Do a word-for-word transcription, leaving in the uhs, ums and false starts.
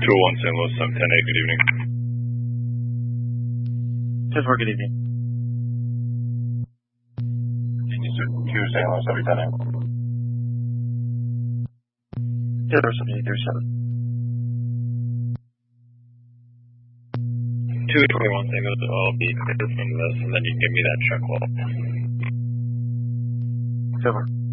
two oh one Saint Louis, seven ten eight, good evening. ten four, good evening. two Saint Louis, seven ten eight. ten four, seven eight, seven. two twenty-one Saint Louis, I'll be clear from this, and then you can give me that check wall. ten four.